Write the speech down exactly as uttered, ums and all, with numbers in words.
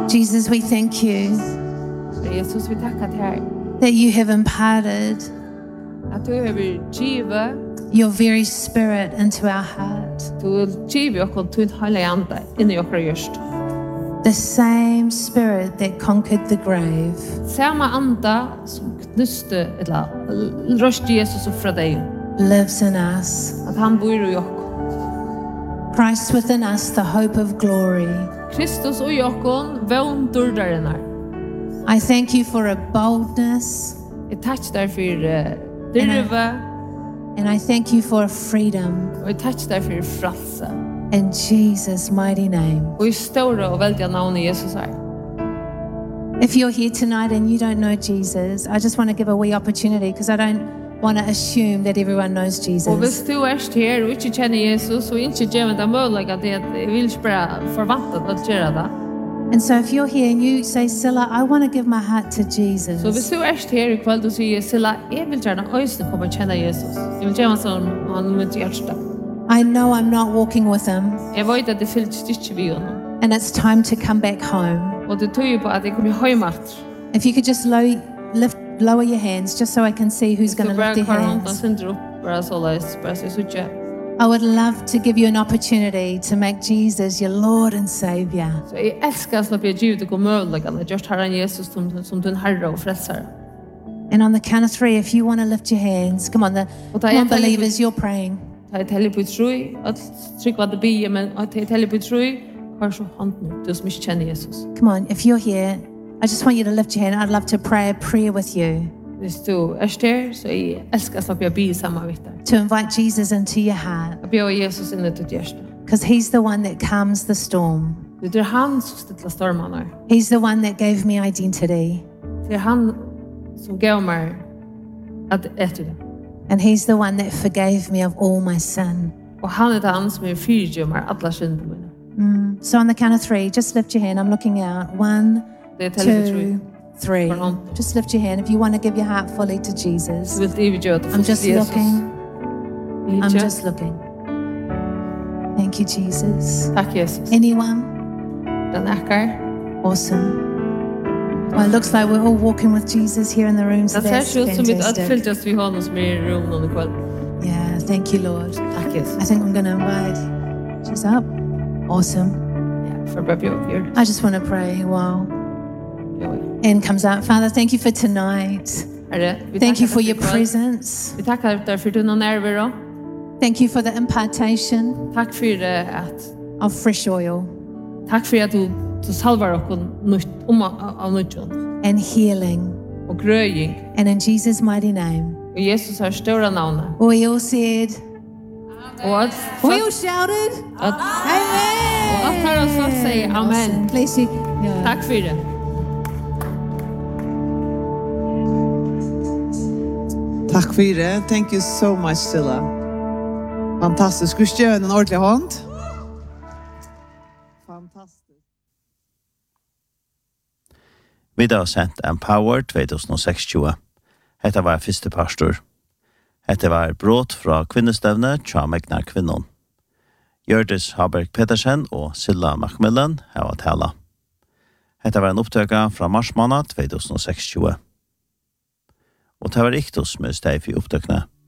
Jesus, we thank you Jesus, vi tackar till dig. that you have imparted Att du har givet, your very spirit into our heart. du har givet och kontut hela ande in i våra hjärta. The same spirit that conquered the grave Samma anda som knuste eller röst Jesus upp från dig. lives in us. Att han bor i oss. Christ within us, the hope of glory. Kristus och jokon våndurdarenar. I thank you for a boldness, Jag tackar dig för dirva and I thank you for a freedom och jag tackar dig för frälse. in Jesus' mighty name. Och i stora och väldiga namn i Jesus här. If you're here tonight and you don't know Jesus, I just want to give a wee opportunity because I don't want to assume that everyone knows Och Jesus. hvis du är här och inte känner Jesus och inte ger mig den möjligheten att jag vill inte bara förvänta att göra det. And so if you're here and you say, Silla, I want to give my heart to Så Jesus. hvis du är här ikväll och säger Silla, jag vill gärna ösna komma och känna Jesus. Jag vill gärna som han med hjärta. I know I'm not walking with him Jag vet att det fylls inte vid honom. and it's time to come back home. Och det tog ju på att jag kommer hem att. If you could just low, lift, lower your hands just so I can see who's going Så to bara lift their kvar hon och hands. synder upp. Bara så läs. Bara så sucha. I would love to give you an opportunity to make Jesus your Lord and Savior. Så jag älskar att släppa givet och gå möjligheten. Just herran Jesus som, som din herre och frälsare. And on the count of three, if you want to lift your hands, come on, the Och ta come on, ett tälje på- believers, you're praying. Ta ett helg på troi. Att tryck vad det blir. Men att ta ett helg på troi. Kanske handen. Du som inte känner Jesus. Come on, if you're here, I just want you to lift your hand. I'd love to pray a prayer with you Hvis du er her, så jeg elsker at slippe å bli sammen med deg. to invite Jesus into your heart Jeg bjør Jesus inn i ditt hjerte. because he's the one that calms the storm. Det er han som stiller stormene. He's the one that gave me identity. Det er han som gav meg at etter det. And he's the one that forgave me of all my sin. Og han er han som er fyrtjør meg alle syndene mine. Mm. So on the count of three, just lift your hand. I'm looking out. One, Det er tellet på two, tro. three. For hånd. Just lift your hand if you want to give your heart fully to Jesus. Du vil drive gjøre til I'm just Jesus. looking. I'm Ikke? just looking. Thank you, Jesus. Takk Jesus. Anyone? Den ekkar. Awesome. Well, it looks like we're all walking with Jesus here in the room, so Det ser that's ikke ut som vi fantastic. utfylltes vi hånden som er i rommet i kveld. Yeah, thank you, Lord. Takk I Jesus. think I'm going to invite she's up. Awesome. Ja, for bare bjør gjør. I just want to pray. Wow. Bjør. And comes out. Father, thank you for tonight. Herre, vi Thank you takker for deg your kveld. presence. Vi takker deg for dine nerver. Thank you for the impartation Takk for eh, at of fresh oil takk for at du du salvar oss nytt om av nytt and healing. og grøying. And in Jesus' mighty name. Og Jesus har stora navnet. We all said, Og at we all shouted, at Amen. at her oss folk sier amen. Awesome. Bless you. Yeah. Takk for det. Takk for det. Thank you so much, Silla. Fantastisk. Skal du gjøre en ordentlig hånd? Fantastisk. Vi har sendt Empower tjugo tjugosex. Hetta var første pastor. Hetta var brot fra kvinnestevne tja megnar kvinnon. Gjørdis Haberg Petersen og Silla Macmillan har tala. Hetta var en opptøka fra marsmåned tjugo tjugosex. Og det var Iktos med steg for opptøkene.